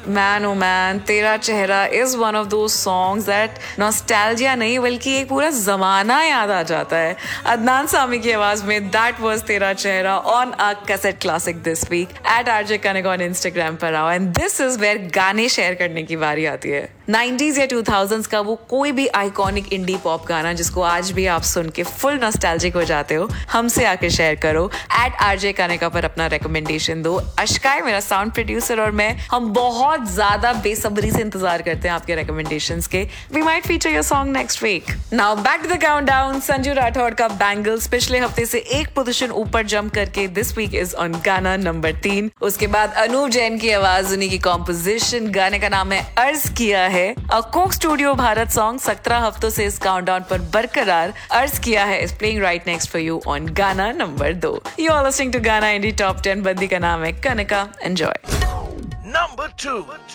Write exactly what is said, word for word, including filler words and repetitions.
Man oh man, तेरा चेहरा is one of those songs that nostalgia नहीं बल्कि एक पूरा जमाना याद आ जाता है। अदनान सामी की आवाज में दैट वाज तेरा चेहरा on a cassette classic this week eight RJ Kanak on Instagram पर आओ। एंड दिस इज वेयर गाने शेयर करने की बारी आती है। नाइंटीज़ या टू थाउज़ेंड्स का वो कोई भी आइकॉनिक इंडी पॉप गाना जिसको आज भी आप सुन के फुल नॉस्टैल्जिक हो जाते हो, हमसे आके शेयर करो। एट आरजे कनिका पर अपना रिकमेंडेशन दो। अश्काय मेरा साउंड प्रोड्यूसर और मैं, हम बहुत ज्यादा बेसब्री से इंतजार करते हैं आपके रिकमेंडेशंस के। We might feature your song next week. Now back to the countdown. Sanju Rathore का बैंगल्स पिछले हफ्ते से एक पोजीशन ऊपर जंप करके दिस वीक इज ऑन गाना नंबर तीन। उसके बाद अनूप जैन की आवाज, उन्हीं की कॉम्पोजिशन, गाने का नाम है अर्ज किया है। अ कोक स्टूडियो भारत सॉन्ग सत्रह हफ्तों से इस काउंटडाउन पर बरकरार। अर्ज किया है is playing right next for you on गाना नंबर दो। यू आर लिसनिंग टू गाना इंडी टॉप टेन। बंदी का नाम है कनिका। एंजॉय। Number two.